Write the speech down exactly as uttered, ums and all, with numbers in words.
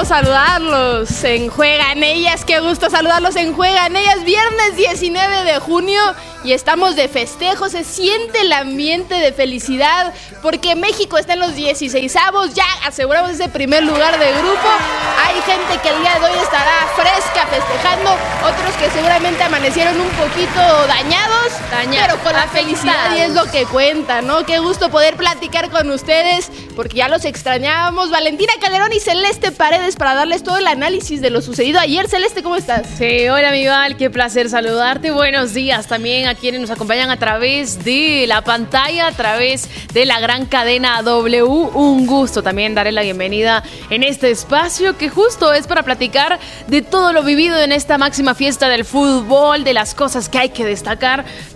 gusto saludarlos en Juegan Ellas, qué gusto saludarlos en Juegan Ellas, viernes diecinueve de junio y estamos de festejo, se siente el ambiente de felicidad porque México está en los dieciseisavos, ya aseguramos ese primer lugar de grupo, hay gente que el día de hoy estará fresca festejando, otros que seguramente amanecieron un poquito dañados, Dañados, pero con la felicidad y es lo que cuenta, ¿no? Qué gusto poder platicar con ustedes porque ya los extrañábamos. Valentina Calderón y Celeste Paredes para darles todo el análisis de lo sucedido ayer. Celeste, ¿cómo estás? Sí, hola mi Val, qué placer saludarte. Buenos días también a quienes nos acompañan a través de la pantalla, a través de la gran cadena W. Un gusto también darle la bienvenida en este espacio que justo es para platicar de todo lo vivido en esta máxima fiesta del fútbol, de las cosas que hay que destacar.